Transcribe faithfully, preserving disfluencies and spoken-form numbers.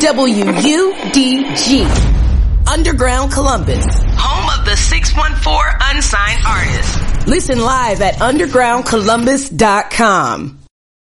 W U D G. Underground Columbus. Home of the six one four Unsigned Artists. Listen live at underground columbus dot com.